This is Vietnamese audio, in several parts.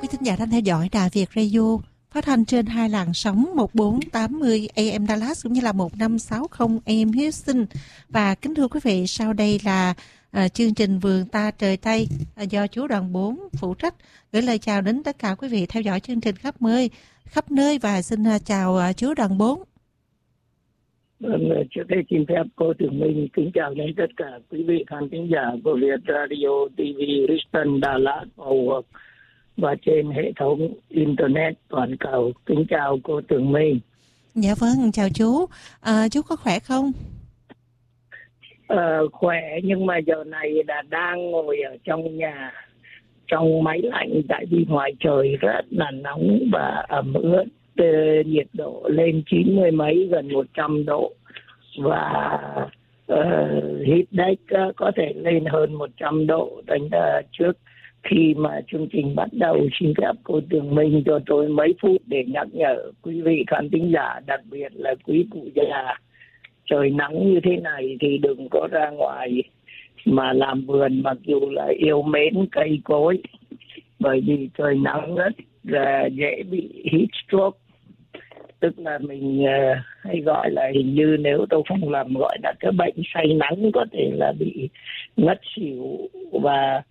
thính giả đang theo dõi Đài Việt Radio phát thanh trên hai làn sóng 1480 AM Dallas cũng như là 1560 AM Houston. Và kính thưa quý vị, sau đây là chương trình Vườn Ta Trời Tây do chú Đoàn 4 phụ trách, gửi lời chào đến tất cả quý vị theo dõi chương trình khắp nơi và xin chào chú Đoàn 4. Trước đây xin phép cô Tường Minh kính chào đến tất cả quý vị khán thính giả của Việt Radio TV Houston, Dallas, và trên hệ thống Internet toàn cầu. Kính chào cô Tường Minh. Dạ vâng, chào chú. Chú có khỏe không? Khỏe, nhưng mà giờ này là đang ngồi ở trong nhà, trong máy lạnh, tại vì ngoài trời rất là nóng và ẩm ướt. Nhiệt độ lên 90 mấy, gần 100 độ, và heat index có thể lên hơn 100 độ. Thành ra trước khi mà chương trình bắt đầu, xin phép cô Tường Minh cho tôi mấy phút để nhắc nhở quý vị khán thính giả, đặc biệt là quý cụ già, trời nắng như thế này thì đừng có ra ngoài mà làm vườn mặc dù là yêu mến cây cối, bởi vì trời nắng rất là dễ bị heat stroke, tức là mình hay gọi là, hình như nếu tôi không làm, gọi là cái bệnh say nắng, có thể là bị ngất xỉu. Và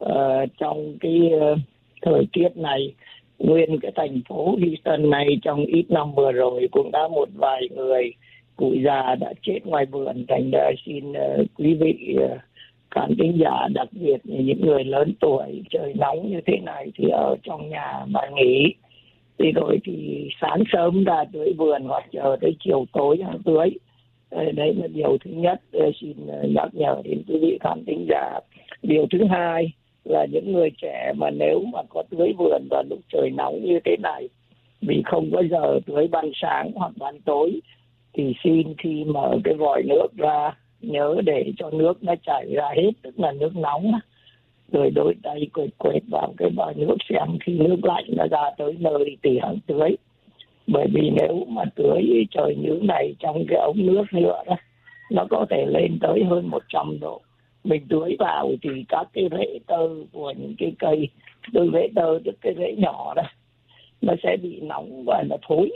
trong cái thời tiết này, nguyên cái thành phố Houston này trong ít năm vừa rồi cũng đã một vài người cụ già đã chết ngoài vườn. Thành ra xin quý vị khán thính giả, đặc biệt là những người lớn tuổi, trời nóng như thế này thì ở trong nhà mà nghỉ. Thì rồi thì sáng sớm ra tưới vườn hoặc chờ tới chiều tối tưới. Đấy là điều thứ nhất, xin nhắc nhở đến quý vị khán thính giả. Điều thứ hai là những người trẻ mà nếu mà có tưới vườn vào lúc trời nóng như thế này, vì không có giờ tưới ban sáng hoặc ban tối, thì xin khi mở cái vòi nước ra nhớ để cho nước nó chảy ra hết, tức là nước nóng, rồi đôi tay quệt vào cái vòi nước xem khi nước lạnh nó ra tới nơi thì hãng tưới. Bởi vì nếu mà tưới trời như này trong cái ống nước nhựa đó, nó có thể lên tới hơn 100 độ. Mình tưới vào thì các cái rễ tơ của những cái cây, từ rễ tơ tức cái rễ nhỏ đó, nó sẽ bị nóng và nó thối.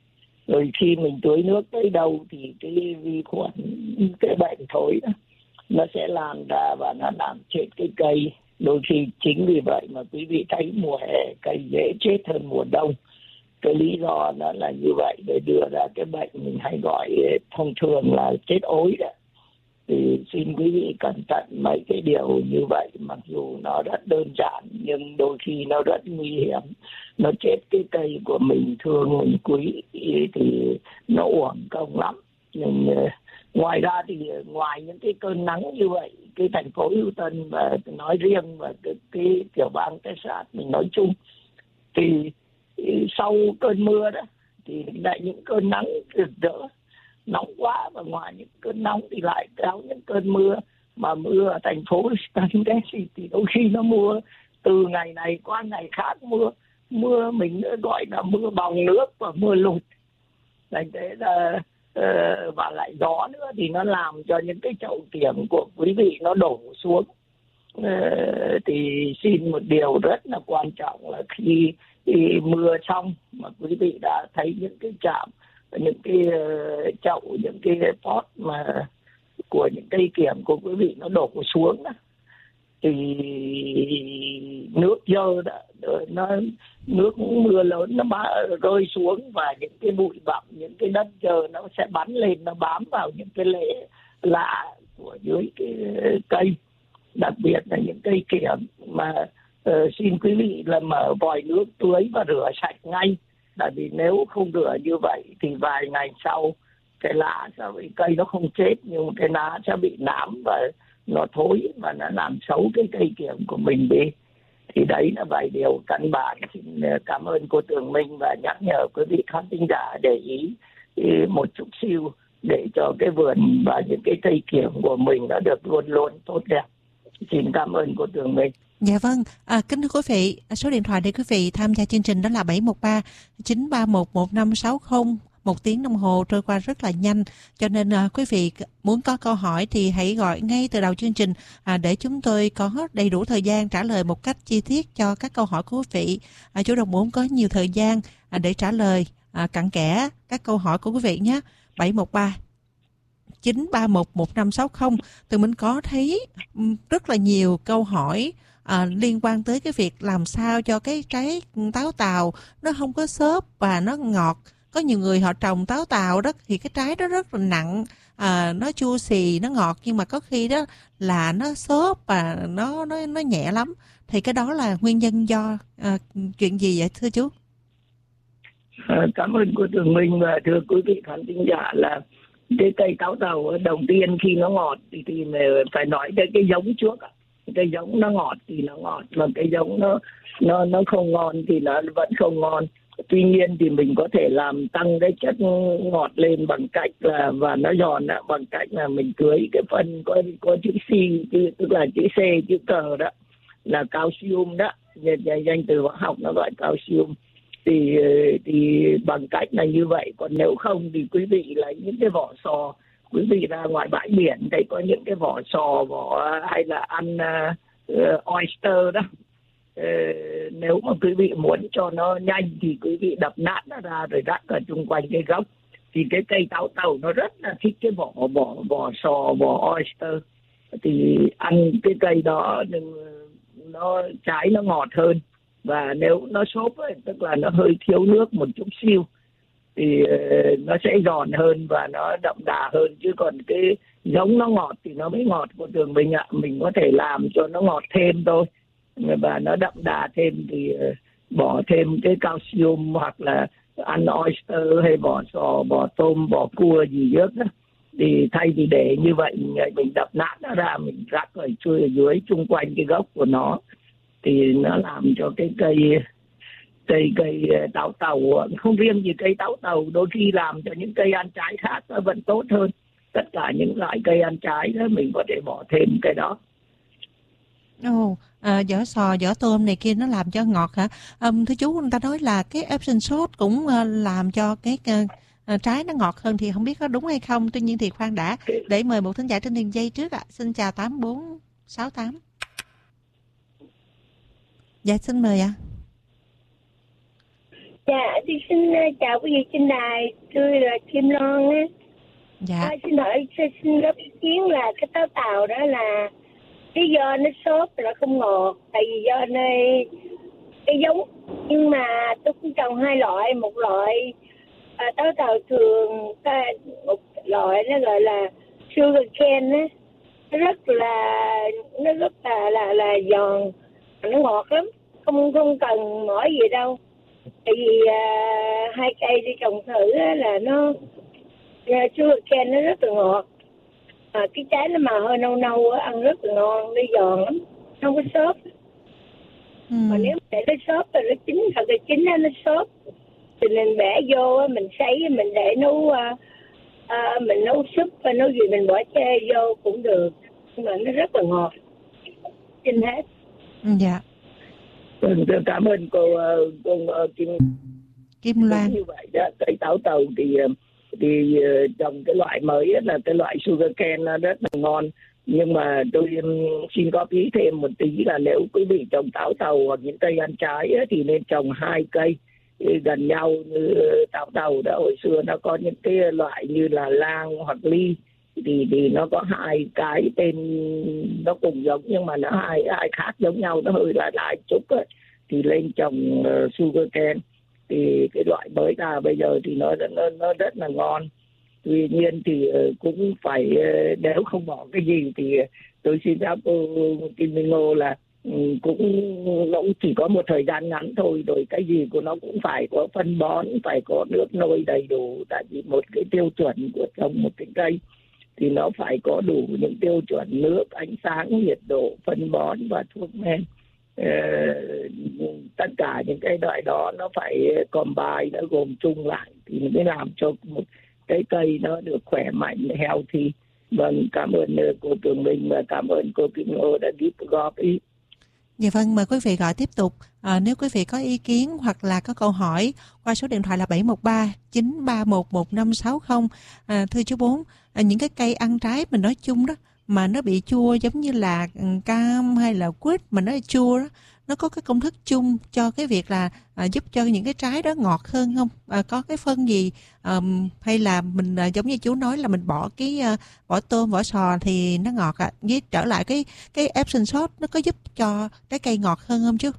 Rồi khi mình tưới nước tới đâu thì cái vi khuẩn, cái bệnh thối đó, nó sẽ lan ra và nó làm chết cái cây. Đôi khi chính vì vậy mà quý vị thấy mùa hè cây dễ chết hơn mùa đông. Cái lý do nó là như vậy, để đưa ra cái bệnh mình hay gọi thông thường là chết ối đó. Thì xin quý vị cẩn thận mấy cái điều như vậy, mặc dù nó rất đơn giản nhưng đôi khi nó rất nguy hiểm. Nó chết cái cây của mình thương, mình quý thì nó uổng công lắm. Nhưng ngoài ra thì ngoài những cái cơn nắng như vậy, cái thành phố Houston và nói riêng và cái tiểu bang Texas mình nói chung, thì sau cơn mưa đó thì lại những cơn nắng rực rỡ, nóng quá, và ngoài những cơn nóng thì lại kéo những cơn mưa. Mà mưa ở thành phố Houston thì đôi khi nó mưa từ ngày này qua ngày khác, mưa mình gọi là mưa bòng nước và mưa lụt. Thành thế là và lại gió nữa thì nó làm cho những cái chậu kiểng của quý vị nó đổ xuống. Thì xin một điều rất là quan trọng là khi mưa xong mà quý vị đã thấy những cái chạm, những cái chậu, những cái pot mà của những cây kiểng của quý vị nó đổ xuống đó, thì nước dơ đó, nước mưa lớn nó rơi xuống và những cái bụi bặm, những cái đất dơ nó sẽ bắn lên, nó bám vào những cái lạ của dưới cái cây, đặc biệt là những cây kiểng. Mà xin quý vị là mở vòi nước tưới và rửa sạch ngay. Tại vì nếu không rửa như vậy thì vài ngày sau cái lá sẽ bị, cây nó không chết nhưng cái lá sẽ bị nám và nó thối và nó làm xấu cái cây kiểng của mình đi. Thì đấy là vài điều căn bản. Xin cảm ơn cô Tường Minh và nhắc nhở quý vị khán thính giả để ý một chút xíu để cho cái vườn và những cái cây kiểng của mình nó được luôn luôn tốt đẹp. Xin cảm ơn cô Tường Minh. Dạ vâng, kính thưa quý vị, số điện thoại để quý vị tham gia chương trình đó là 713 931 1560, 1 tiếng đồng hồ trôi qua rất là nhanh. Cho nên quý vị muốn có câu hỏi thì hãy gọi ngay từ đầu chương trình để chúng tôi có đầy đủ thời gian trả lời một cách chi tiết cho các câu hỏi của quý vị. Chú Đồng muốn có nhiều thời gian để trả lời cặn kẽ các câu hỏi của quý vị nhé. 713 931 1560. Tụi mình có thấy rất là nhiều câu hỏi liên quan tới cái việc làm sao cho cái trái táo tàu nó không có xốp và nó ngọt. Có nhiều người họ trồng táo tàu đó thì cái trái đó rất là nặng, nó chua xì, nó ngọt, nhưng mà có khi đó là nó xốp và nó nhẹ lắm. Thì cái đó là nguyên nhân do chuyện gì vậy thưa chú? Cảm ơn cô Tường Minh và thưa quý vị khán thính giả. Là cái cây táo tàu đầu tiên khi nó ngọt thì phải nói tới cái giống trước. Cái giống nó ngọt thì nó ngọt, mà cái giống nó không ngon thì nó vẫn không ngon. Tuy nhiên thì mình có thể làm tăng cái chất ngọt lên bằng cách là, và nó giòn đó, bằng cách là mình tưới cái phân có chữ C, tức là chữ C, chữ cờ đó, là calcium đó, danh từ hóa học nó gọi calcium. Thì bằng cách là như vậy. Còn nếu không thì quý vị lấy những cái vỏ sò, quý vị ra ngoài bãi biển thấy có những cái vỏ sò, hay là ăn oyster đó. Nếu mà quý vị muốn cho nó nhanh thì quý vị đập nát nó ra rồi rắc ở chung quanh cái gốc. Thì cái cây táo tàu nó rất là thích cái vỏ sò, vỏ oyster. Thì ăn cái cây đó nó trái nó ngọt hơn. Và nếu nó xốp ấy, tức là nó hơi thiếu nước một chút xíu, thì nó sẽ giòn hơn và nó đậm đà hơn. Chứ còn cái giống nó ngọt thì nó mới ngọt của Tường Minh ạ. Mình có thể làm cho nó ngọt thêm thôi, và nó đậm đà thêm thì bỏ thêm cái calcium, hoặc là ăn oyster hay vỏ sò, vỏ tôm, vỏ cua gì trước đó. Thì thay vì để như vậy mình đập nát nó ra, mình rắc ở dưới chung quanh cái gốc của nó, thì nó làm cho cái cây táo tàu, không riêng gì cây táo tàu, đôi khi làm cho những cây ăn trái khác nó vẫn tốt hơn. Tất cả những loại cây ăn trái đó mình có thể bỏ thêm cái đó. Vỏ sò, vỏ tôm này kia nó làm cho ngọt hả? Thưa chú, người ta nói là cái Epsom salt cũng làm cho cái trái nó ngọt hơn, thì không biết có đúng hay không. Tuy nhiên thì khoan đã, để mời một thính giả trên đường dây trước ạ. Xin chào 8468. Dạ, xin mời ạ. Dạ, tôi xin chào quý vị trên đài. Tôi là Kim Loan á. Dạ. Xin hỏi, xin góp ý kiến là cái táo tàu đó là lý do nó xốp là không ngọt, tại vì do nơi cái giống. Nhưng mà tôi cũng trồng hai loại, một loại táo tàu thường, một loại nó gọi là sugar cane á, nó rất là giòn, nó ngọt lắm, không cần mỏi gì đâu. Tại vì hai cây đi trồng thử á, là nó sugar cane nó rất là ngọt, cái trái nó màu hơi nâu nâu á, ăn rất là ngon, nó giòn lắm, không có xốp. Mà nếu để nó xốp rồi nó chín, thật là chín nó xốp thì mình bẻ vô, mình sấy, mình để mình nấu súp và nấu gì mình bỏ chê vô cũng được, nhưng mà nó rất là ngọt. Xin hết. Dạ. Cảm ơn cô Kim Loan. Như vậy đó, cây táo tàu thì trồng cái loại mới là cái loại sugar cane rất là ngon. Nhưng mà tôi xin góp ý thêm một tí là nếu quý vị trồng táo tàu hoặc những cây ăn trái thì nên trồng hai cây gần nhau như táo tàu đó. Hồi xưa nó có những cái loại như là lang hoặc ly, thì nó có hai cái tên nó cùng giống nhưng mà nó hai khác giống nhau, nó hơi lại chút ấy. Thì lên trồng sugar cane. Thì cái loại mới ra bây giờ thì nó rất là ngon. Tuy nhiên thì cũng phải, nếu không bỏ cái gì thì tôi xin phép cô Kim Minh Ngô là nó cũng chỉ có một thời gian ngắn thôi, rồi cái gì của nó cũng phải có phân bón, phải có nước nôi đầy đủ. Tại vì một cái tiêu chuẩn của trồng một cái cây thì nó phải có đủ những tiêu chuẩn nước, ánh sáng, nhiệt độ, phân bón và thuốc men. Tất cả những cái loại đó nó phải combine, nó gồm chung lại thì mới làm cho một cái cây nó được khỏe mạnh, healthy. Vâng, cảm ơn cô Tường Minh và cảm ơn cô Kim Ngô đã góp ý. Dạ vâng, mời quý vị gọi tiếp tục. Nếu quý vị có ý kiến hoặc là có câu hỏi qua số điện thoại là 713 931 1560. Thưa chú Bốn, những cái cây ăn trái mình nói chung đó mà nó bị chua giống như là cam hay là quýt mà nó chua đó, nó có cái công thức chung cho cái việc là giúp cho những cái trái đó ngọt hơn không? Có cái phân gì hay là mình giống như chú nói là mình bỏ cái vỏ tôm, vỏ sò thì nó ngọt với trở lại cái Epsom salt nó có giúp cho trái cây ngọt hơn không chú?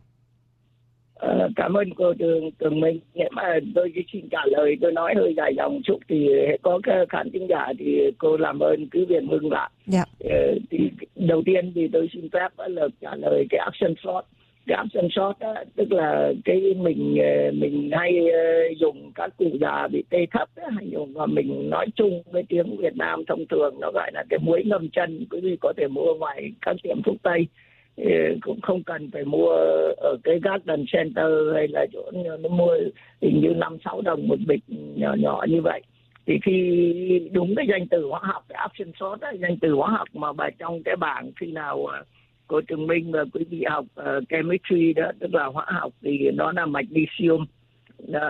Cảm ơn cô Tường Minh. Nếu mà tôi chỉ xin trả lời, tôi nói hơi dài dòng chút thì có cái khán thính giả thì cô làm ơn cứ việc ngưng lại. Dạ. Thì đầu tiên thì tôi xin phép là trả lời cái Epsom salt. Cái Epsom salt đó, tức là cái mình hay dùng các cụ già bị tê thấp đó, hay dùng, và mình nói chung với tiếng Việt Nam thông thường nó gọi là cái muối ngâm chân. Quý vị có thể mua ngoài các tiệm thuốc tây, cũng không cần phải mua ở cái Garden Center hay là chỗ nó mua hình như 5-6 đồng một bịch nhỏ nhỏ như vậy. Thì khi đúng cái danh từ hóa học, cái Epsom salt đó, danh từ hóa học mà bà trong cái bảng khi nào cô Trường Minh và quý vị học chemistry đó, tức là hóa học, thì nó là magnesium đó,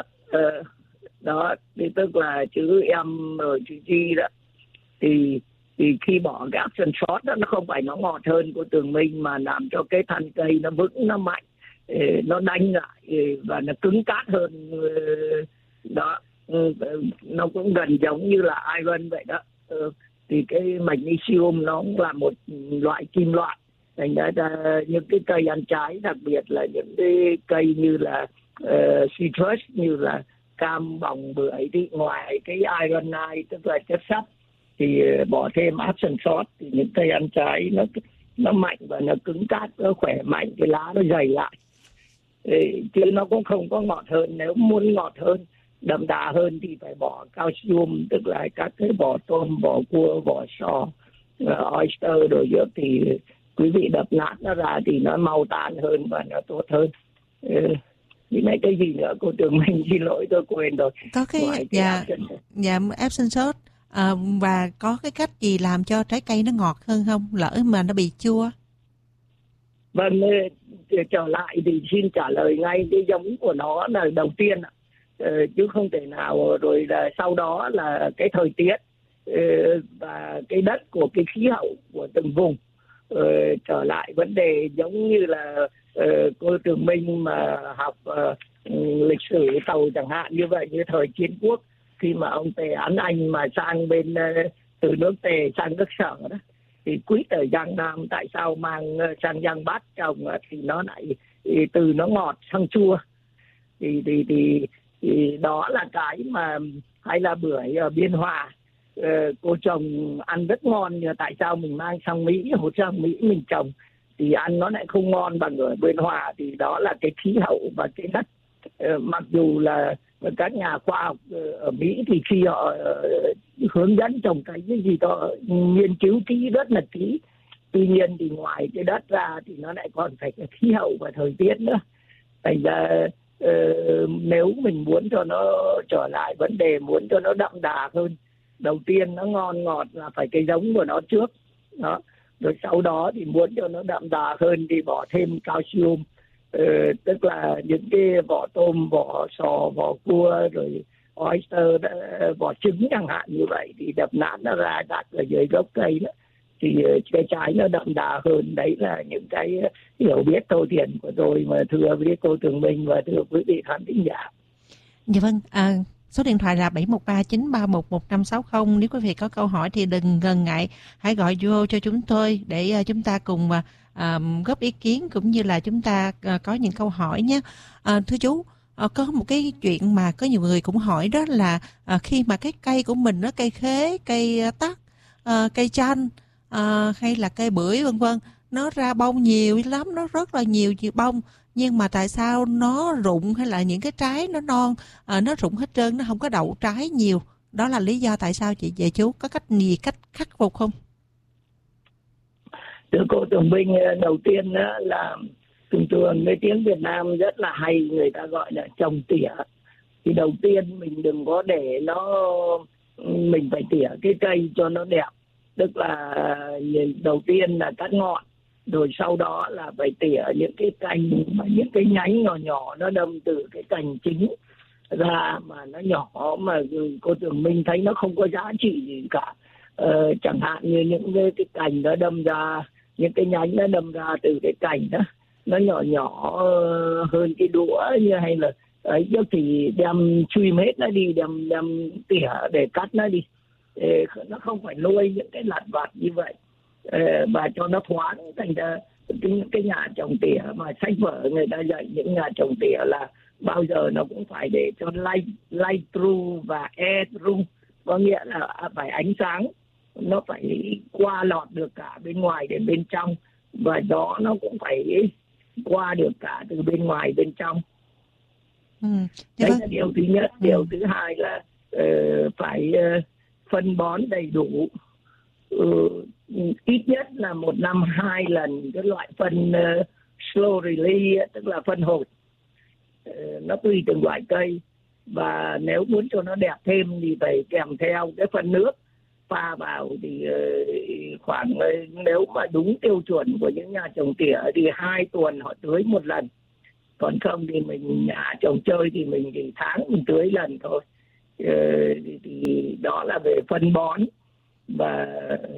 đó thì tức là chữ M ở chữ G đó. Thì khi bỏ cái Epsom salt đó, nó không phải nó ngọt hơn của Tường Minh mà làm cho cái thân cây nó vững, nó mạnh, nó đanh lại và nó cứng cát hơn đó. Nó cũng gần giống như là iron vậy đó. Thì cái magnesium nó cũng là một loại kim loại. Thành ra những cái cây ăn trái, đặc biệt là những cái cây như là citrus, như là cam, bòng, bưởi, thì ngoài cái ironite tức là chất sắt thì bỏ thêm Epsom salt thì những cây ăn trái nó mạnh và nó cứng cát, nó khỏe mạnh, cái lá nó dày lại. Chứ nó cũng không có ngọt hơn. Nếu muốn ngọt hơn, đậm đà hơn thì phải bỏ calcium, tức là các cái vỏ tôm, vỏ cua, vỏ sò, oyster đồ dược, thì quý vị đập nát nó ra thì nó mau tan hơn và nó tốt hơn. Những cái gì nữa cô Tường Minh, xin lỗi tôi quên rồi. Có cái Epsom salt và có cái cách gì làm cho trái cây nó ngọt hơn không, lỡ mà nó bị chua? Vâng, trở lại thì xin trả lời ngay. Cái giống của nó là đầu tiên, chứ không thể nào rồi là sau đó là cái thời tiết và cái đất của cái khí hậu của từng vùng. Trở lại vấn đề giống như là cô Tường Minh mà học lịch sử tàu chẳng hạn, như vậy như thời chiến quốc, khi mà ông Tề Án Anh mà sang bên từ nước Tề sang nước Sở đó, thì quýt ở Giang Nam tại sao mang sang Giang Bát trồng thì nó lại từ nó ngọt sang chua. Thì đó là cái mà, hay là bưởi ở Biên Hòa, cô trồng ăn rất ngon, nhưng tại sao mình mang sang Mỹ, hột sang Mỹ mình trồng thì ăn nó lại không ngon bằng ở Biên Hòa? Thì đó là cái khí hậu và cái đất. Mặc dù là các nhà khoa học ở Mỹ thì khi họ hướng dẫn trồng cái gì đó nghiên cứu kỹ, rất là kỹ. Tuy nhiên thì ngoài cái đất ra thì nó lại còn phải cái khí hậu và thời tiết nữa. Thành ra nếu mình muốn cho nó trở lại vấn đề, muốn cho nó đậm đà hơn, đầu tiên nó ngon ngọt là phải cái giống của nó trước đó. Rồi sau đó thì muốn cho nó đậm đà hơn thì bỏ thêm calcium, tức là những cái vỏ tôm, vỏ sò, vỏ cua, rồi oyster, vỏ trứng chẳng hạn, như vậy thì đập nát nó ra đặt ở dưới gốc cây đó, thì cái trái nó đậm đà hơn. Đấy là những cái hiểu biết thô thiển của tôi mà thưa với cô Tường Minh và thưa quý vị khán thính giả. Dạ vâng, số điện thoại là 713 931 1560. Nếu quý vị có câu hỏi thì đừng ngần ngại, hãy gọi vô cho chúng tôi để chúng ta cùng góp ý kiến cũng như là chúng ta có những câu hỏi nhé. Thưa chú, có một cái chuyện mà có nhiều người cũng hỏi, đó là khi mà cái cây của mình, nó cây khế, cây tắc, cây chanh hay là cây bưởi vân vân, nó ra bông nhiều lắm, nó rất là nhiều bông, nhưng mà tại sao nó rụng hay là những cái trái nó non nó rụng hết trơn, nó không có đậu trái nhiều? Đó là lý do tại sao chị về chú? Có cách gì cách khắc phục không? Thưa cô Tường Minh, đầu tiên là thường cái tiếng Việt Nam rất là hay, người ta gọi là trồng tỉa. Thì đầu tiên mình đừng có để nó, mình phải tỉa cái cây cho nó đẹp. Tức là đầu tiên là cắt ngọn, Rồi sau đó là phải tỉa những cái cành mà những cái nhánh nhỏ nhỏ nó đâm từ cái cành chính ra mà nó nhỏ mà cô Tường Minh thấy nó không có giá trị gì cả. Chẳng hạn như những cái cành nó đâm ra, những cái nhánh nó đâm ra từ cái cành đó, nó nhỏ nhỏ hơn cái đũa như hay là ấy, thì đem chùm hết nó đi, đem tỉa để cắt nó đi. Nó không phải nuôi những cái lặt vặt như vậy, và cho nó thoáng. Thành ra cái nhà trồng tỉa mà sách vở người ta dạy những nhà trồng tỉa là bao giờ nó cũng phải để cho light through và air through, có nghĩa là phải ánh sáng nó phải qua lọt được cả bên ngoài đến bên trong, và gió nó cũng phải qua được cả từ bên ngoài bên trong. Đấy là điều thứ nhất. Điều thứ hai là phải phân bón đầy đủ, ít nhất là một năm 2 lần cái loại phân slow release, tức là phân hột. Nó tùy từng loại cây, và nếu muốn cho nó đẹp thêm thì phải kèm theo cái phân nước pha vào. Thì khoảng, nếu mà đúng tiêu chuẩn của những nhà trồng tỉa thì 2 tuần họ tưới một lần, còn không thì mình nhà trồng chơi thì mình thì tháng mình tưới lần thôi. Thì đó là về phân bón, và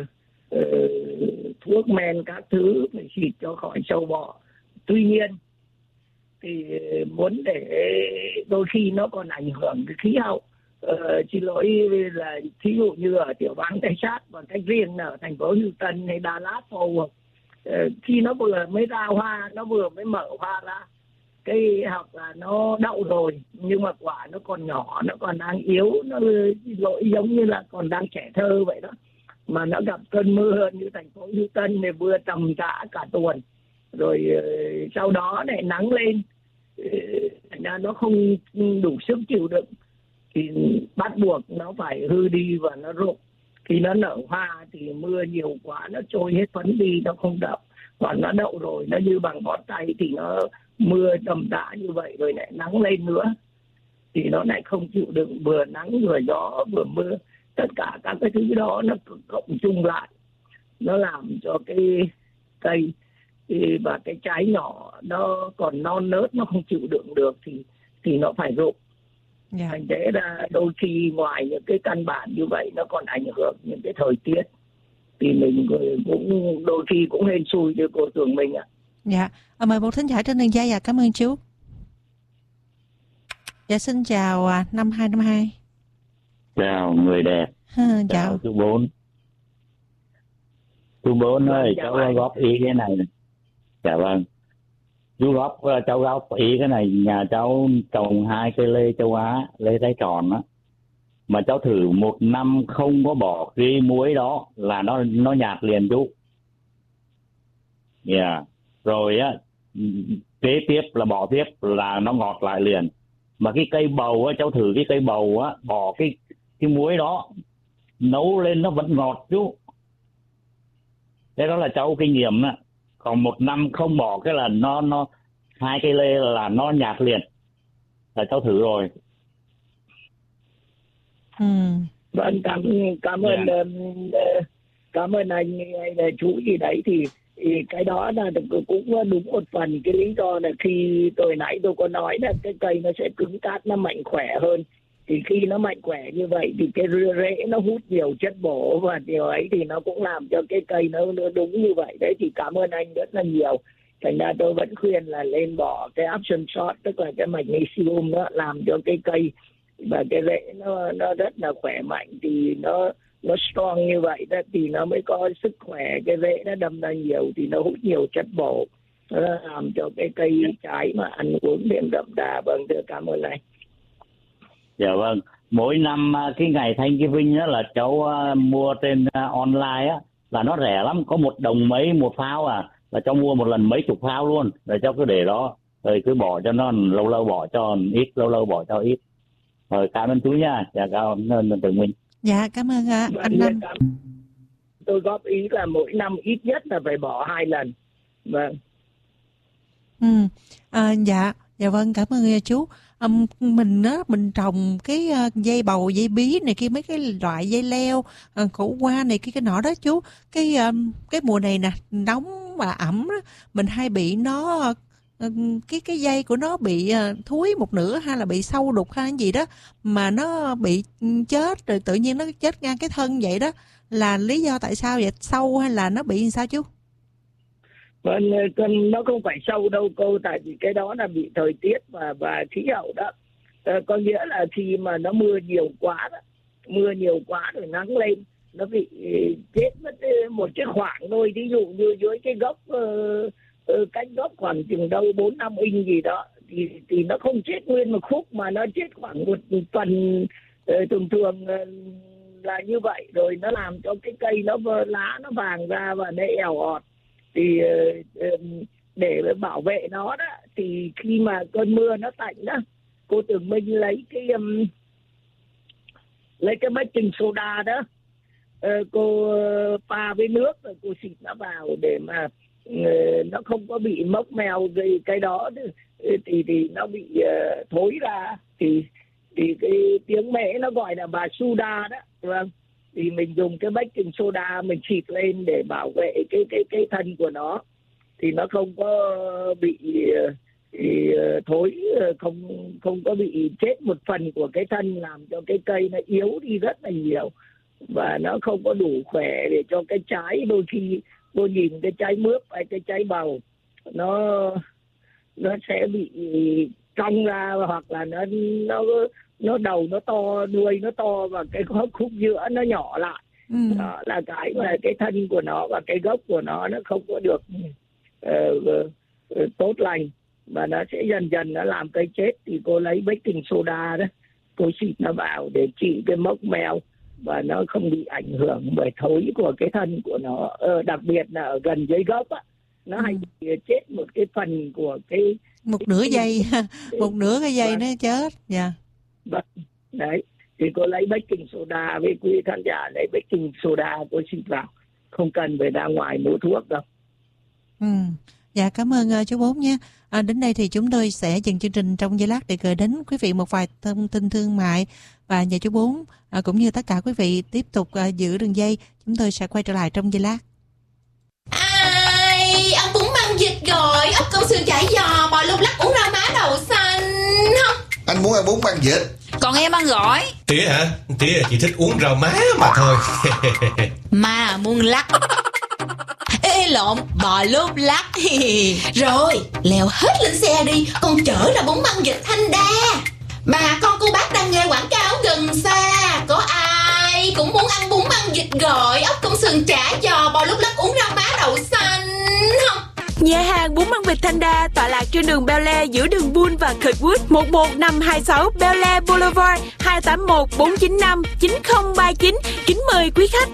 thuốc men các thứ phải xịt cho khỏi sâu bọ. Tuy nhiên thì muốn để đôi khi nó còn ảnh hưởng cái khí hậu. Xin lỗi là thí dụ như ở tiểu bang Texas và cách riêng ở thành phố Houston hay Dallas Fort, khi nó vừa mới ra hoa, nó vừa mới mở hoa ra, cây hoặc là nó đậu rồi nhưng mà quả nó còn nhỏ, nó còn đang yếu, nó lỗi giống như là còn đang trẻ thơ vậy đó, mà nó gặp cơn mưa như thành phố Houston này mưa tầm tã cả tuần, rồi sau đó lại nắng lên, thành ra nó không đủ sức chịu đựng thì bắt buộc nó phải hư đi và nó rụng. Khi nó nở hoa thì mưa nhiều quá nó trôi hết phấn đi, nó không đậu. Còn nó đậu rồi nó như bằng ngón tay thì nó mưa tầm tã như vậy rồi lại nắng lên nữa thì nó lại không chịu đựng, vừa nắng vừa gió vừa mưa, tất cả các cái thứ đó nó cộng chung lại, nó làm cho cái cây và cái trái nhỏ nó còn non nớt, nó không chịu đựng được thì nó phải rụng. Thành thế ra đôi khi ngoài những cái căn bản như vậy nó còn ảnh hưởng những cái thời tiết, thì mình cũng đôi khi cũng hên xui như cô Tường Minh ạ. Dạ, mời một thính giả trên đường dây. Cảm ơn chú. Dạ, xin chào 5252. Chào người đẹp. Chào chú Bốn. Chú Bốn ơi, cháu góp ý cái này. Dạ vâng. Cháu góp ý cái này, nhà cháu trồng 2 cây lê châu Á, lê trái tròn á, mà cháu thử 1 năm không có bỏ cái muối đó là nó nhạt liền chú. Rồi á, kế tiếp là bỏ tiếp là nó ngọt lại liền. Mà cái cây bầu á, cháu thử cái cây bầu á, bỏ cái muối đó nấu lên nó vẫn ngọt chú. Thế đó là cháu kinh nghiệm á. Còn 1 năm không bỏ cái là nó 2 cây lê là nó nhạt liền, là cháu thử rồi. Vâng, cảm ơn anh chú gì đấy. Thì cái đó là cũng đúng một phần. Cái lý do là khi nãy tôi có nói là cái cây nó sẽ cứng cáp, nó mạnh khỏe hơn. Thì khi nó mạnh khỏe như vậy thì cái rễ nó hút nhiều chất bổ, và điều ấy thì nó cũng làm cho cái cây nó đúng như vậy đấy. Thì cảm ơn anh rất là nhiều. Thành ra tôi vẫn khuyên là lên bỏ cái Epsom salt, tức là cái magnesium, đó làm cho cái cây và cái rễ nó rất là khỏe mạnh. Thì nó strong như vậy đó thì nó mới có sức khỏe. Cái rễ nó đâm ra nhiều thì nó hút nhiều chất bổ, nó làm cho cái cây trái mà ăn uống thêm đậm đà. Vâng, thưa, cảm ơn anh. Dạ vâng. Mỗi năm cái ngày Thanksgiving á là cháu mua trên online á là nó rẻ lắm, có 1 đồng mấy một phao là cháu mua một lần mấy chục phao luôn, rồi cháu cứ để đó, rồi cứ bỏ cho nó lâu lâu bỏ cho ít, lâu bỏ cho ít. Rồi cảm ơn chú nha. Dạ, cảm ơn Tường Minh. Dạ, cảm ơn anh Năm. Tôi góp ý là mỗi năm ít nhất là phải bỏ 2 lần. Vâng. Dạ vâng, cảm ơn chú. Mình trồng cái dây bầu, dây bí này kia, mấy cái loại dây leo, củ hoa này kia cái nọ đó chú. Cái mùa này nè, nóng mà ẩm đó, mình hay bị nó cái dây của nó bị thúi một nửa hay là bị sâu đục hay gì đó mà nó bị chết rồi tự nhiên nó chết ngang cái thân vậy đó, là lý do tại sao vậy? Sâu hay là nó bị sao chú? Nó không phải sâu đâu cô, tại vì cái đó là bị thời tiết và khí hậu đó. Có nghĩa là khi mà nó mưa nhiều quá rồi nắng lên, nó bị chết mất một cái khoảng thôi. Ví dụ như dưới cái gốc cách gốc khoảng chừng đâu 4-5 inch gì đó thì nó không chết nguyên một khúc mà nó chết khoảng một phần, thường là như vậy. Rồi nó làm cho cái cây nó lá nó vàng ra và nó ẻo ọt. Thì để bảo vệ nó đó, thì khi mà cơn mưa nó tạnh đó, cô Tường Minh lấy cái baking soda đó, cô pha với nước rồi cô xịt nó vào để mà nó không có bị mốc mèo gì cái đó thì nó bị thối ra. Thì cái tiếng mẹ nó gọi là bà soda đó, vâng. Thì mình dùng cái baking soda mình xịt lên để bảo vệ cái thân của nó, thì nó không có bị thối, không có bị chết một phần của cái thân, làm cho cái cây nó yếu đi rất là nhiều và nó không có đủ khỏe để cho cái trái. Đôi khi tôi nhìn cái trái mướp hay cái trái bầu nó sẽ bị cong ra, hoặc là nó đầu nó to, đuôi nó to và cái khúc giữa nó nhỏ lại. Đó là cái mà cái thân của nó và cái gốc của nó không có được tốt lành, và nó sẽ dần dần nó làm cây chết. Thì cô lấy baking soda đó, cô xịt nó vào để trị cái mốc mèo và nó không bị ảnh hưởng bởi thối của cái thân của nó. Đặc biệt là ở gần dưới gốc á, nó hay bị chết một cái phần của một nửa dây một nửa cái dây nó chết. Dạ. Vâng, đấy. Thì cô lấy baking soda, với quý khán giả lấy baking soda cô xịt vào, không cần phải ra ngoài mua thuốc đâu. Dạ, cảm ơn chú Bốn nhé. Đến đây thì chúng tôi sẽ dừng chương trình trong giây lát để gửi đến quý vị một vài thông tin thương mại, và nhờ chú Bốn cũng như tất cả quý vị tiếp tục giữ đường dây. Chúng tôi sẽ quay trở lại trong giây lát. Ai ăn bún măng vịt rồi, ốc câu sườn chả giò, bò lục lắc, uống rau má đậu xanh không? Anh muốn ăn bún măng vịt. Còn em ăn gỏi. Tía hả? Tía chỉ thích uống rau má mà thôi. Mà muốn lắc. Ê lộn, bò lốp lắc. Rồi, leo hết lên xe đi, con chở ra bún măng vịt Thanh Đa. Bà con cô bác đang nghe quảng cáo gần xa, có ai cũng muốn ăn bún măng vịt gỏi, ốc công sườn chả giò, bò lốp lắc, uống rau má đậu xanh không? Nhà hàng bún măng vịt Thanh Đa tọa lạc trên đường Bel Air giữa đường Bull và Kirkwood, 11526 Bel Air Boulevard, 281 495 9039. Kính mời quý khách.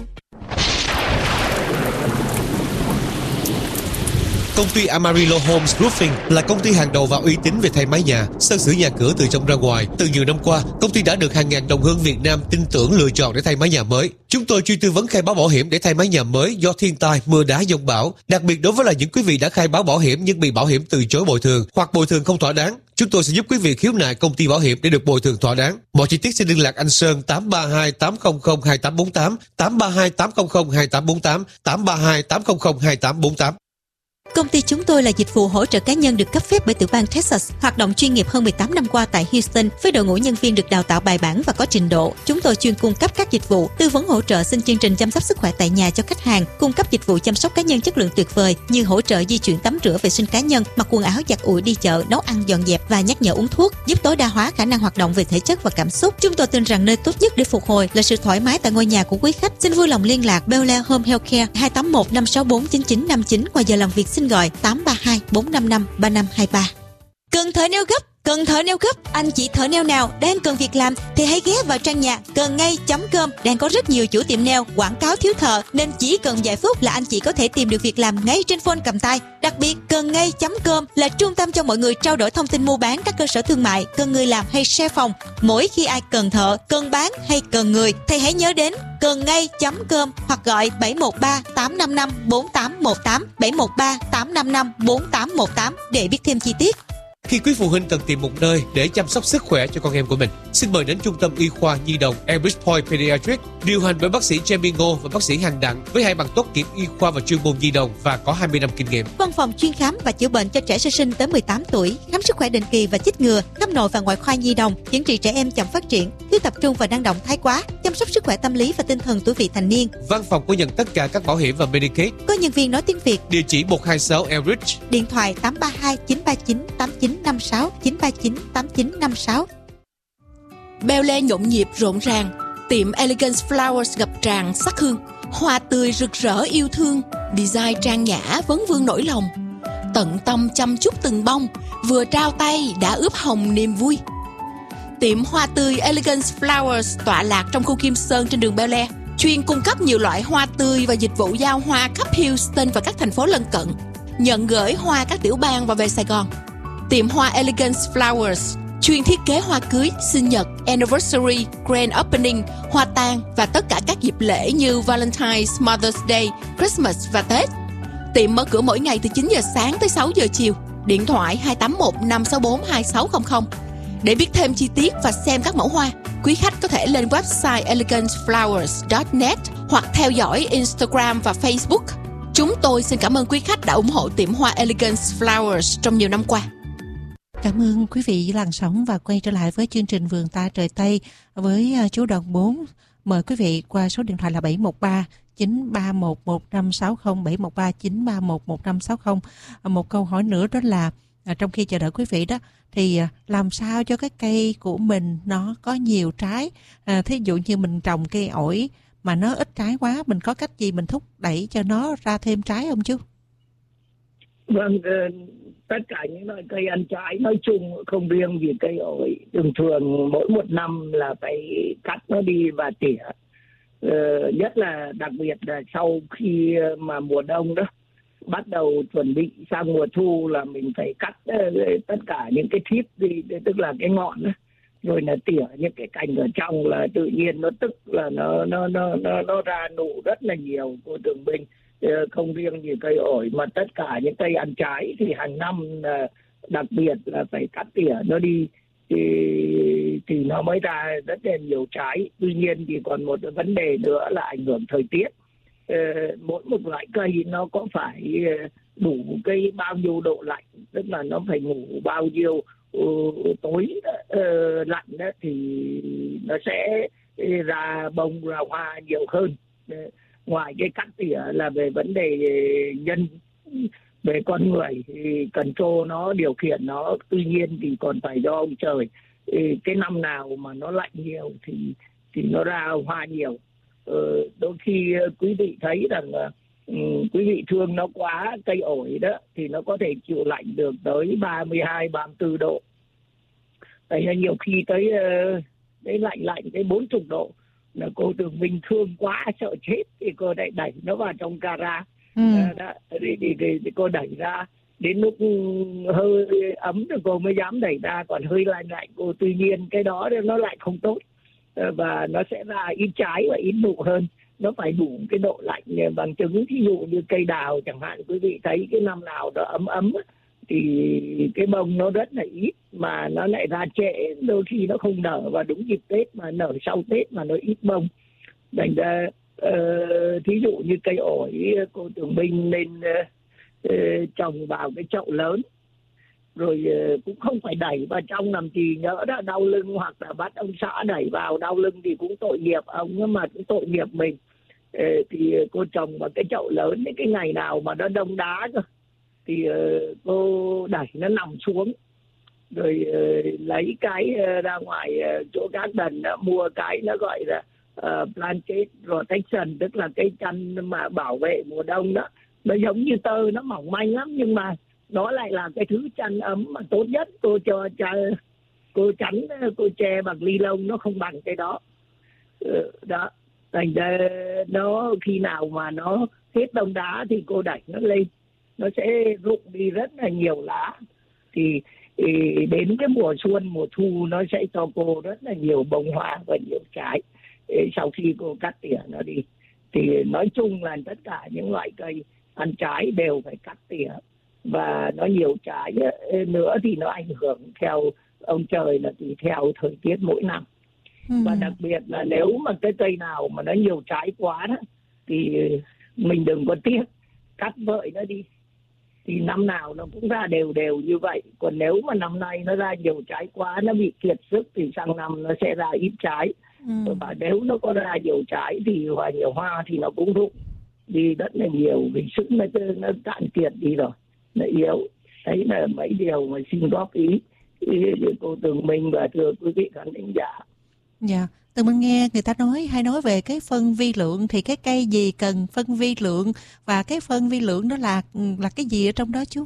Công ty Amarillo Homes Roofing là công ty hàng đầu và uy tín về thay mái nhà, sơn sửa nhà cửa từ trong ra ngoài. Từ nhiều năm qua, công ty đã được hàng ngàn đồng hương Việt Nam tin tưởng lựa chọn để thay mái nhà mới. Chúng tôi chuyên tư vấn khai báo bảo hiểm để thay mái nhà mới do thiên tai, mưa đá, dông bão. Đặc biệt đối với là những quý vị đã khai báo bảo hiểm nhưng bị bảo hiểm từ chối bồi thường hoặc bồi thường không thỏa đáng, chúng tôi sẽ giúp quý vị khiếu nại công ty bảo hiểm để được bồi thường thỏa đáng. Mọi chi tiết xin liên lạc anh Sơn 832 800 2848, 832 800 2848, 832 800 2848. Công ty chúng tôi là dịch vụ hỗ trợ cá nhân được cấp phép bởi tiểu bang Texas, hoạt động chuyên nghiệp hơn 18 năm qua tại Houston với đội ngũ nhân viên được đào tạo bài bản và có trình độ. Chúng tôi chuyên cung cấp các dịch vụ tư vấn hỗ trợ xin chương trình chăm sóc sức khỏe tại nhà cho khách hàng, cung cấp dịch vụ chăm sóc cá nhân chất lượng tuyệt vời như hỗ trợ di chuyển tắm rửa vệ sinh cá nhân, mặc quần áo giặt ủi, đi chợ, nấu ăn dọn dẹp và nhắc nhở uống thuốc, giúp tối đa hóa khả năng hoạt động về thể chất và cảm xúc. Chúng tôi tin rằng nơi tốt nhất để phục hồi là sự thoải mái tại ngôi nhà của quý khách. Xin vui lòng liên lạc Bel Air Home Healthcare 281 564 9959, ngoài giờ làm việc xin gọi 832 455 3523. Cần thợ neo gấp, cần thợ neo gấp. Anh chị thợ neo nào đang cần việc làm thì hãy ghé vào trang nhà cầngngay.com. Đang có rất nhiều chủ tiệm neo quảng cáo thiếu thợ, nên chỉ cần vài phút là anh chị có thể tìm được việc làm ngay trên phone cầm tay. Đặc biệt cầngngay.com là trung tâm cho mọi người trao đổi thông tin mua bán các cơ sở thương mại, cần người làm hay share phòng. Mỗi khi ai cần thợ, cần bán hay cần người thì hãy nhớ đến cầngngay.com hoặc gọi 713 855 4818, 713 855 4818 để biết thêm chi tiết. Khi quý phụ huynh cần tìm một nơi để chăm sóc sức khỏe cho con em của mình, xin mời đến Trung tâm Y khoa Nhi đồng Enrich Point Pediatric, điều hành bởi bác sĩ Jamie Ngô và bác sĩ Hằng Đặng với 2 bằng tốt nghiệp y khoa và chuyên môn nhi đồng và có 20 năm kinh nghiệm. Văn phòng chuyên khám và chữa bệnh cho trẻ sơ sinh tới 18 tuổi, khám sức khỏe định kỳ và chích ngừa, khắp nội và ngoại khoa nhi đồng, chữa trị trẻ em chậm phát triển, thiếu tập trung và năng động thái quá, chăm sóc sức khỏe tâm lý và tinh thần tuổi vị thành niên. Văn phòng có nhận tất cả các bảo hiểm và Medicaid. Có nhân viên nói tiếng Việt. Địa chỉ 126 Enrich. Điện thoại 832 939 8956 939 8956. Beo le nhộn nhịp rộn ràng, tiệm Elegance Flowers ngập tràn sắc hương, hoa tươi rực rỡ yêu thương, design trang nhã vấn vương nỗi lòng, tận tâm chăm chút từng bông, vừa trao tay đã ướp hồng niềm vui. Tiệm hoa tươi Elegance Flowers tọa lạc trong khu Kim Sơn trên đường Bel Air, chuyên cung cấp nhiều loại hoa tươi và dịch vụ giao hoa khắp Houston và các thành phố lân cận, nhận gửi hoa các tiểu bang và về Sài Gòn. Tiệm hoa Elegance Flowers chuyên thiết kế hoa cưới, sinh nhật, anniversary, grand opening, hoa tang và tất cả các dịp lễ như Valentine's, Mother's Day, Christmas và Tết. Tiệm mở cửa mỗi ngày từ 9 giờ sáng tới 6 giờ chiều. Điện thoại 281 564 2600. Để biết thêm chi tiết và xem các mẫu hoa, quý khách có thể lên website eleganceflowers.net hoặc theo dõi Instagram và Facebook. Chúng tôi xin cảm ơn quý khách đã ủng hộ tiệm hoa Elegance Flowers trong nhiều năm qua. Cảm ơn quý vị làn sóng và quay trở lại với chương trình Vườn Ta Trời Tây với chú Đoàn 4. Mời quý vị qua số điện thoại là 713 931 1560 713 931 1560. Một câu hỏi nữa đó là trong khi chờ đợi quý vị đó thì làm sao cho cái cây của mình nó có nhiều trái. Thí dụ như mình trồng cây ổi mà nó ít trái quá, mình có cách gì mình thúc đẩy cho nó ra thêm trái không chú? Vâng, tất cả những loại cây ăn trái nói chung, không riêng gì cây ổi, thường mỗi một năm là phải cắt nó đi và tỉa. Nhất là đặc biệt là sau khi mà mùa đông đó bắt đầu chuẩn bị sang mùa thu là mình phải cắt tất cả những cái thíp đi, tức là cái ngọn đó, rồi là tỉa những cái cành ở trong là tự nhiên nó tức là nó ra nụ rất là nhiều. Cô Tường Bình, không riêng gì cây ổi mà tất cả những cây ăn trái thì hàng năm đặc biệt là phải cắt tỉa nó đi thì nó mới ra rất là nhiều trái. Tuy nhiên thì còn một vấn đề nữa là ảnh hưởng thời tiết. Mỗi một loại cây nó có phải đủ cái bao nhiêu độ lạnh, tức là nó phải ngủ bao nhiêu tối lạnh đó thì nó sẽ ra bông ra hoa nhiều hơn. Ngoài cái cắt tỉa là về vấn đề nhân, về con người thì control nó, điều khiển nó, tuy nhiên thì còn phải do ông trời. Cái năm nào mà nó lạnh nhiều thì nó ra hoa nhiều. Đôi khi quý vị thấy rằng quý vị thương nó quá, cây ổi đó thì nó có thể chịu lạnh được tới 32, 34 độ. Tại nhiều khi tới lạnh tới 40 độ là cô Tường Minh thương quá sợ chết thì cô đẩy nó vào trong gara. Thì cô đẩy ra đến lúc hơi ấm thì cô mới dám đẩy ra, còn hơi lạnh cô, tuy nhiên cái đó nó lại không tốt và nó sẽ ra ít trái và ít nụ hơn. Nó phải đủ cái độ lạnh bằng chứng. Ví dụ như cây đào chẳng hạn, quý vị thấy cái năm nào nó ấm thì cái bông nó rất là ít mà nó lại ra trễ, đôi khi nó không nở vào đúng dịp Tết mà nở sau Tết mà nó ít bông. Thành ra thí dụ như cây ổi, cô Tường Minh nên trồng vào cái chậu lớn, rồi cũng không phải đẩy vào trong làm gì nhỡ đó đau lưng, hoặc là bắt ông xã đẩy vào đau lưng thì cũng tội nghiệp ông mà cũng tội nghiệp mình. Thì cô trồng vào cái chậu lớn, cái ngày nào mà nó đông đá cơ thì cô đẩy nó nằm xuống, rồi lấy cái ra ngoài chỗ các đần mua cái nó gọi là blanket protection, tức là cái chăn mà bảo vệ mùa đông đó. Nó giống như tơ, nó mỏng manh lắm nhưng mà nó lại là cái thứ chăn ấm mà tốt nhất. Cô che bằng ly lông, nó không bằng cái đó. Đó, thành ra nó khi nào mà nó hết đông đá thì cô đẩy nó lên, nó sẽ rụng đi rất là nhiều lá. Thì đến cái mùa xuân, mùa thu nó sẽ cho cô rất là nhiều bông hoa và nhiều trái sau khi cô cắt tỉa nó đi. Thì nói chung là tất cả những loại cây ăn trái đều phải cắt tỉa và nó nhiều trái nữa thì nó ảnh hưởng theo ông trời là tùy theo thời tiết mỗi năm. Và đặc biệt là nếu mà cái cây nào mà nó nhiều trái quá đó, thì mình đừng có tiếc, cắt vợi nó đi, thì năm nào nó cũng ra đều đều như vậy. Còn nếu mà năm nay nó ra nhiều trái quá, nó bị kiệt sức thì sang năm nó sẽ ra ít trái. Và nếu nó có ra nhiều trái thì và nhiều hoa thì nó cũng rụng đi rất là nhiều, vì sức nó cạn kiệt đi rồi, nó yếu. Đấy là mấy điều mà xin góp ý cô Tường Minh và thưa quý vị khán thính giả. Dạ, Tường Minh nghe người ta hay nói về cái phân vi lượng, thì cái cây gì cần phân vi lượng, và cái phân vi lượng đó là cái gì ở trong đó chú?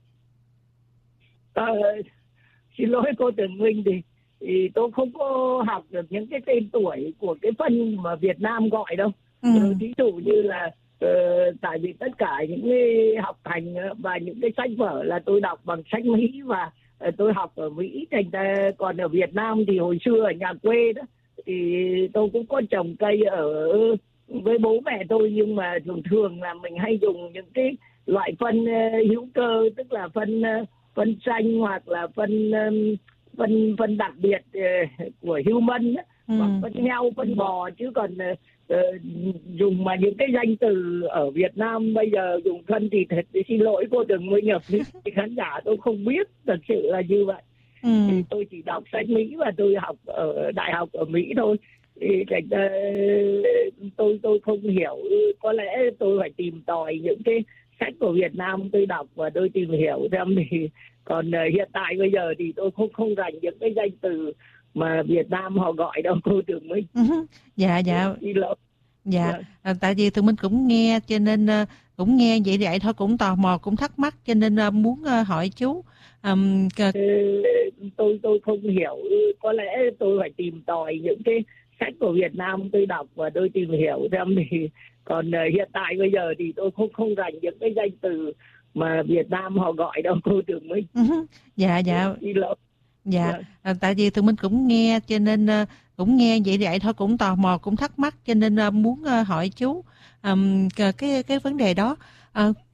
Xin lỗi cô Tường Minh, thì tôi không có học được những cái tên tuổi của cái phân mà Việt Nam gọi đâu. Ví dụ như là tại vì tất cả những cái học hành và những cái sách vở là tôi đọc bằng sách Mỹ, và tôi học ở Mỹ, thành ra còn ở Việt Nam thì hồi xưa ở nhà quê đó thì tôi cũng có trồng cây ở với bố mẹ tôi, nhưng mà thường là mình hay dùng những cái loại phân hữu cơ, tức là phân xanh hoặc là phân đặc biệt của human đó, hoặc phân heo, phân bò, chứ còn dùng mà những cái danh từ ở Việt Nam bây giờ dùng phân thì thật xin lỗi cô Tường Minh, khán giả tôi không biết thật sự là như vậy. Thì tôi chỉ đọc sách Mỹ và tôi học ở đại học ở Mỹ thôi, thì tôi không hiểu. Có lẽ tôi phải tìm tòi những cái sách của Việt Nam tôi đọc và tôi tìm hiểu xem. Thì còn hiện tại bây giờ thì tôi không rành những cái danh từ mà Việt Nam họ gọi đâu cô Tường Minh. Dạ. Dạ, tại vì tụi mình cũng nghe, cho nên cũng nghe vậy thôi, cũng tò mò, cũng thắc mắc, cho nên muốn hỏi chú. Tôi không hiểu. Có lẽ tôi phải tìm tòi những cái sách của Việt Nam tôi đọc và tôi tìm hiểu xem. Thì còn hiện tại bây giờ thì tôi không rành những cái danh từ mà Việt Nam họ gọi đâu cô Tường Minh. Dạ. Dạ, tại vì tụi mình cũng nghe, cho nên cũng nghe vậy thôi, cũng tò mò, cũng thắc mắc, cho nên muốn hỏi chú cái vấn đề đó.